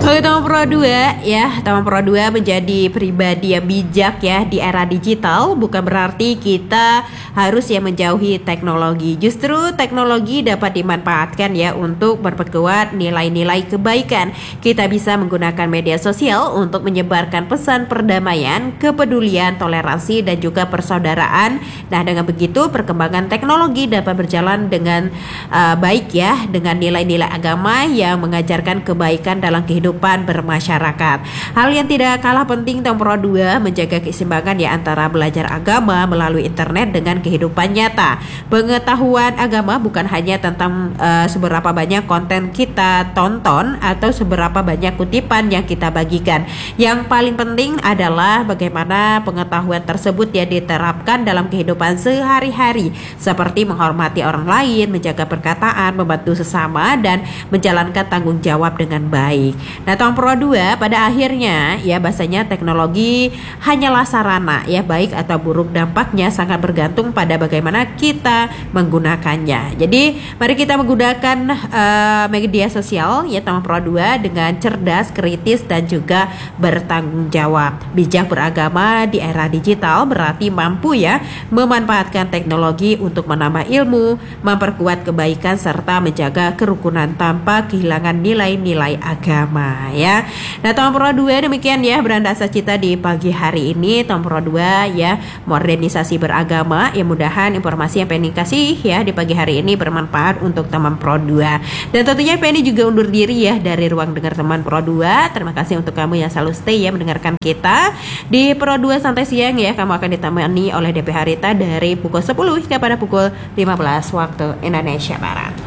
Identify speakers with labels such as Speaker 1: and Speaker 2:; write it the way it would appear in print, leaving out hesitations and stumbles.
Speaker 1: Oke, teman Pro 2 ya, teman Pro 2 menjadi pribadi yang bijak ya di era digital bukan berarti kita harus ya menjauhi teknologi. Justru teknologi dapat dimanfaatkan ya untuk memperkuat nilai-nilai kebaikan. Kita bisa menggunakan media sosial untuk menyebarkan pesan perdamaian, kepedulian, toleransi dan juga persaudaraan. Nah, dengan begitu perkembangan teknologi dapat berjalan dengan baik ya, dengan nilai-nilai agama yang mengajarkan kebaikan dalam kehidupan bermasyarakat. Hal yang tidak kalah penting Tom Pro 2 menjaga keseimbangan ya antara belajar agama melalui internet dengan kehidupan nyata. Pengetahuan agama bukan hanya tentang seberapa banyak konten kita tonton atau seberapa banyak kutipan yang kita bagikan. Yang paling penting adalah bagaimana pengetahuan tersebut ya diterapkan dalam kehidupan sehari-hari, seperti menghormati orang lain, menjaga perkataan, membantu sesama dan menjalankan tanggung jawab dengan baik. Nah, Tom Pro 2 pada akhirnya ya bahasanya teknologi hanyalah sarana ya, baik atau buruk dampaknya sangat bergantung pada bagaimana kita menggunakannya. Jadi mari kita menggunakan media sosial ya Tom Pro 2 dengan cerdas, kritis dan juga bertanggung jawab. Bijak beragama di era digital berarti mampu ya memanfaatkan teknologi untuk menambah ilmu, memperkuat kebaikan serta menjaga kerukunan tanpa kehilangan nilai-nilai agama ya. Nah, Tom Pro 2 demikian ya Berandasa Cita di pagi hari ini. Tom Pro 2 ya modernisasi beragama. Ya, mudahan informasi yang Penny kasih ya di pagi hari ini bermanfaat untuk teman Pro 2. Dan tentunya Penny juga undur diri ya dari ruang dengar teman Pro 2. Terima kasih untuk kamu yang selalu stay ya mendengarkan kita di Pro 2 Santai Siang ya. Kamu akan ditemani oleh DP Harita dari pukul 10 hingga pada pukul 15 waktu Indonesia Barat.